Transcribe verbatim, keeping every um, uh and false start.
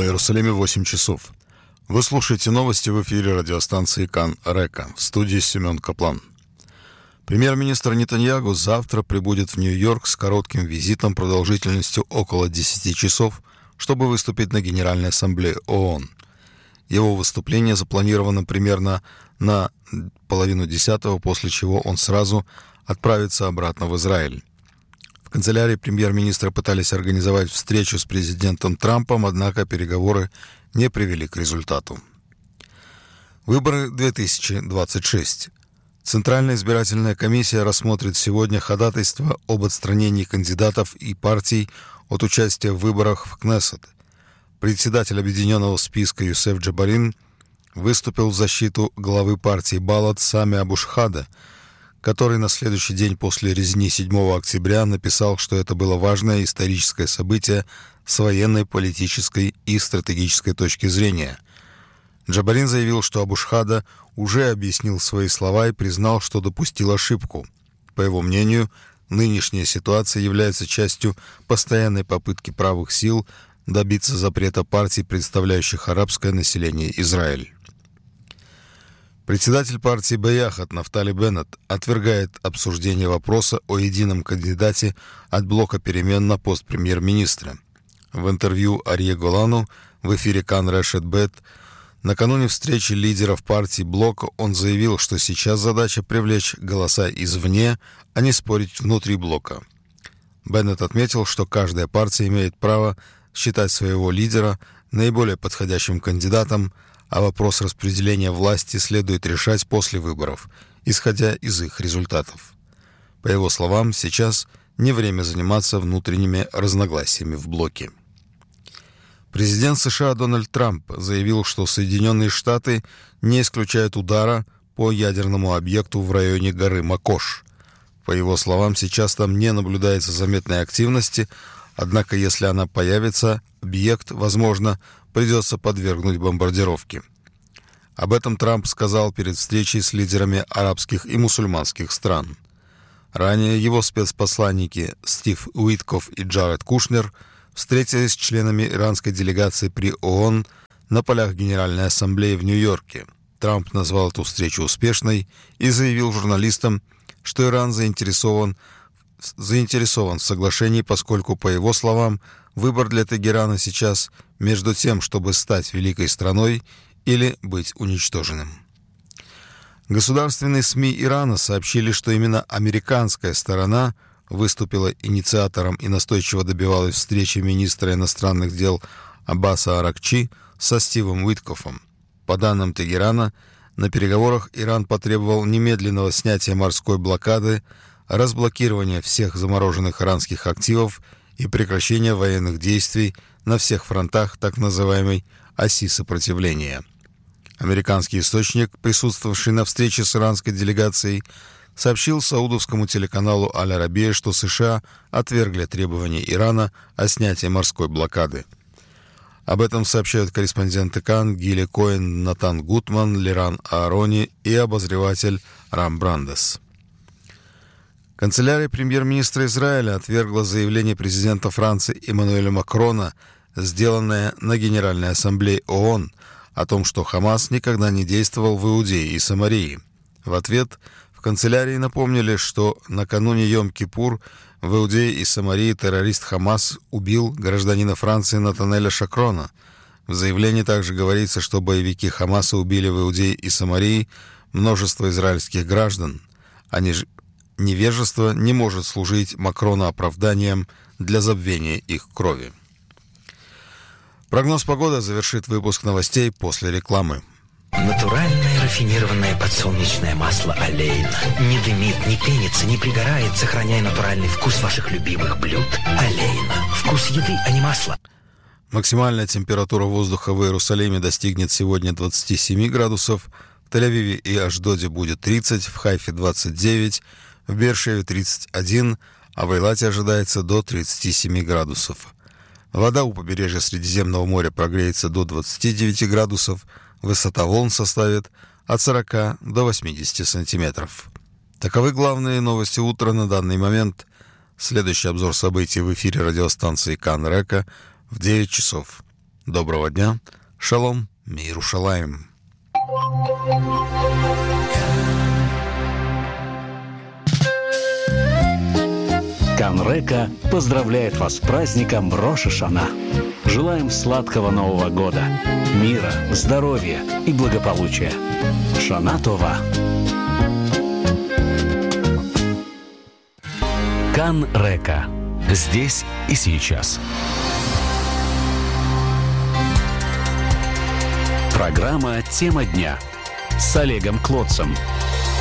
В Иерусалиме восемь часов. Вы слушаете новости в эфире радиостанции Кан Река. В студии Семен Каплан. Премьер-министр Нетаньяху завтра прибудет в Нью-Йорк с коротким визитом продолжительностью около десяти часов, чтобы выступить на Генеральной Ассамблее ООН. Его выступление запланировано примерно на половину десятого, после чего он сразу отправится обратно в Израиль. В канцелярии премьер-министра пытались организовать встречу с президентом Трампом, однако переговоры не привели к результату. Выборы две тысячи двадцать шесть. Центральная избирательная комиссия рассмотрит сегодня ходатайство об отстранении кандидатов и партий от участия в выборах в Кнессет. Председатель объединенного списка Юсеф Джабарин выступил в защиту главы партии Балад Сами Абу-Шахада, который на следующий день после резни седьмого октября написал, что это было важное историческое событие с военной, политической и стратегической точки зрения. Джабарин заявил, что Абу-Шахада уже объяснил свои слова и признал, что допустил ошибку. По его мнению, нынешняя ситуация является частью постоянной попытки правых сил добиться запрета партий, представляющих арабское население Израиль. Председатель партии Беяхат Нафтали Беннет отвергает обсуждение вопроса о едином кандидате от блока перемен на пост премьер-министра. В интервью Арье Голану в эфире Кан Решет Бет накануне встречи лидеров партий блока он заявил, что сейчас задача привлечь голоса извне, а не спорить внутри блока. Беннет отметил, что каждая партия имеет право считать своего лидера наиболее подходящим кандидатом, а вопрос распределения власти следует решать после выборов, исходя из их результатов. По его словам, сейчас не время заниматься внутренними разногласиями в блоке. Президент США Дональд Трамп заявил, что Соединенные Штаты не исключают удара по ядерному объекту в районе горы Макош. По его словам, сейчас там не наблюдается заметной активности, однако если она появится, объект, возможно, придется подвергнуть бомбардировке. Об этом Трамп сказал перед встречей с лидерами арабских и мусульманских стран. Ранее его спецпосланники Стив Уитков и Джаред Кушнер встретились с членами иранской делегации при ООН на полях Генеральной Ассамблеи в Нью-Йорке. Трамп назвал эту встречу успешной и заявил журналистам, что Иран заинтересован, заинтересован в соглашении, поскольку, по его словам, выбор для Тегерана сейчас между тем, чтобы стать великой страной или быть уничтоженным. Государственные СМИ Ирана сообщили, что именно американская сторона выступила инициатором и настойчиво добивалась встречи министра иностранных дел Аббаса Аракчи со Стивом Уиткофом. По данным Тегерана, на переговорах Иран потребовал немедленного снятия морской блокады, разблокирования всех замороженных иранских активов и прекращения военных действий на всех фронтах так называемой оси сопротивления. Американский источник, присутствовавший на встрече с иранской делегацией, сообщил саудовскому телеканалу Аль-Арабия, что США отвергли требования Ирана о снятии морской блокады. Об этом сообщают корреспонденты Кан Гили Коэн, Натан Гутман, Лиран Аарони и обозреватель Рам Брандес. Канцелярия премьер-министра Израиля отвергла заявление президента Франции Эммануэля Макрона, сделанное на Генеральной Ассамблее ООН, о том, что Хамас никогда не действовал в Иудее и Самарии. В ответ в канцелярии напомнили, что накануне Йом-Кипур в Иудее и Самарии террорист Хамас убил гражданина Франции Натанеля Шакрона. В заявлении также говорится, что боевики Хамаса убили в Иудее и Самарии множество израильских граждан, а невежество не может служить Макрону оправданием для забвения их крови. Прогноз погоды завершит выпуск новостей после рекламы. Натуральное рафинированное подсолнечное масло «Олейна». Не дымит, не пенится, не пригорает, сохраняя натуральный вкус ваших любимых блюд. «Олейна». Вкус еды, а не масла. Максимальная температура воздуха в Иерусалиме достигнет сегодня двадцати семи градусов, в Тель-Авиве и Ашдоде будет тридцать, в Хайфе двадцать девять, в Беэр-Шеве тридцать один, а в Эйлате ожидается до тридцати семи градусов. Вода у побережья Средиземного моря прогреется до двадцати девяти градусов, высота волн составит от сорока до восьмидесяти сантиметров. Таковы главные новости утра на данный момент. Следующий обзор событий в эфире радиостанции Кан Река в девять часов. Доброго дня. Шалом. Мирушалаем. Канрека поздравляет вас с праздником Рош ха-Шана. Желаем сладкого Нового года, мира, здоровья и благополучия. Шана Това. Канрека. Здесь и сейчас. Программа «Тема дня» с Олегом Клотцем.